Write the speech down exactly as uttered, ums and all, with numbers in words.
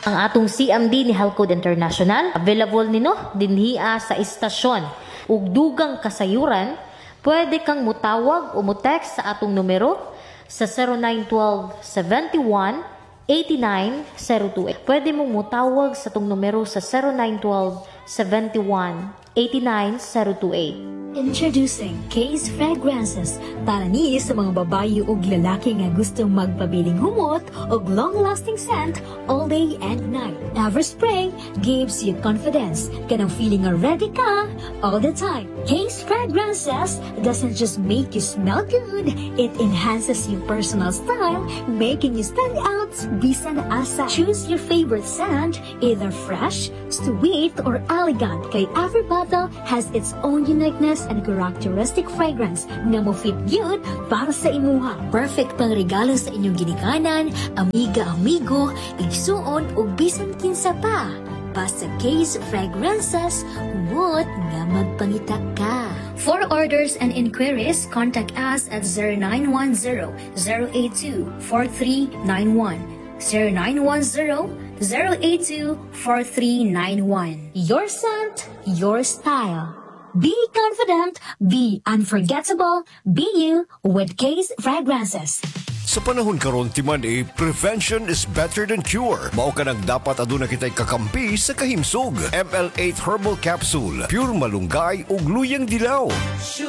Ang atong C M D ni Halcode International, available nino dinhiya sa istasyon. Ug dugang kasayuran, pwede kang mutawag o mutext sa atong numero sa zero nine one two, seven one, eight nine zero two eight. Pwede mong mutawag sa atong numero sa zero nine one two, seven one, eight nine zero two eight. Introducing Case Fragrances para ni sa mga babayi ug lalaki nga gustong magpabiling humot ug long-lasting scent all day and night. Everspray gives you confidence, kanang feeling nga ready ka all the time. Case Fragrances doesn't just make you smell good, it enhances your personal style, making you stand out bisan asa. Choose your favorite scent, either fresh, sweet, or elegant, kay every bottle has its own uniqueness and characteristic fragrance nga mo fit yun para sa imuha. Perfect pang regalo sa inyong ginikanan, amiga-amigo, igsuon o bisan kinsa pa. Basta Case Fragrances, humot nga magpangita ka. For orders and inquiries, contact us at zero nine one zero, zero eight two, four three nine one. zero nine one zero, zero eight two, four three nine one. Your scent, your style. Be confident, be unforgettable, be you with Case Fragrances. Sa panahon karon timan eh, prevention is better than cure. Mao ka nang dapat aduna kitay kakampi sa kahimsog. M L eight Herbal Capsule, pure malunggay ug luyang dilaw.